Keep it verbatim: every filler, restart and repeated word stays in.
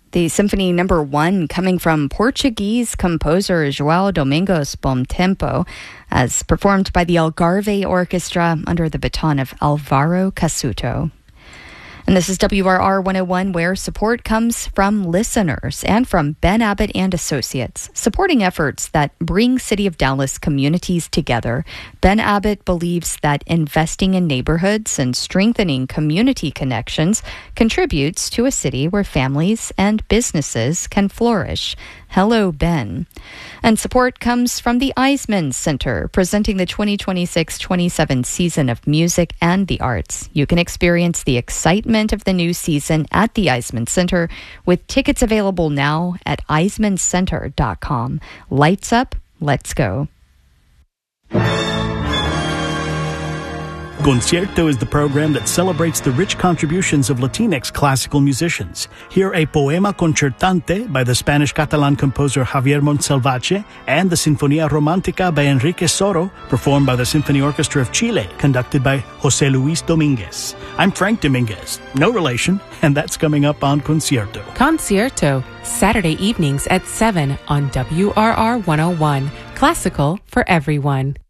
The Symphony Number One, coming from Portuguese composer João Domingos Bom Tempo, as performed by the Algarve Orchestra under the baton of Alvaro Casuto. And this is W R R one oh one, where support comes from listeners and from Ben Abbott and Associates, supporting efforts that bring City of Dallas communities together. Ben Abbott believes that investing in neighborhoods and strengthening community connections contributes to a city where families and businesses can flourish. Hello, Ben. And support comes from the Eisman Center, presenting the twenty twenty-six twenty-seven season of music and the arts. You can experience the excitement of the new season at the Eisman Center, with tickets available now at eisman center dot com. Lights up, let's go. Concierto is the program that celebrates the rich contributions of Latinx classical musicians. Hear a poema concertante by the Spanish-Catalan composer Javier Montsalvache and the Sinfonía Romántica by Enrique Soro, performed by the Symphony Orchestra of Chile, conducted by José Luis Domínguez. I'm Frank Dominguez, no relation, and that's coming up on Concierto. Concierto, Saturday evenings at seven on W R R one oh one. Classical for everyone.